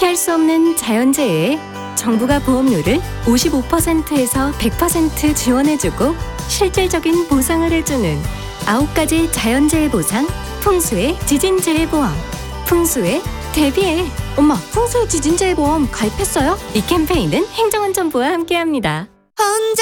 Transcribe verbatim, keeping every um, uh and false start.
피할 수 없는 자연재해에 정부가 보험료를 오십오 퍼센트에서 백 퍼센트 지원해주고 실질적인 보상을 해주는 아홉 가지 자연재해 보상, 풍수의 지진재해보험. 풍수에 대비해. 엄마, 풍수의 지진재해보험 가입했어요? 이 캠페인은 행정안전부와 함께합니다. 혼자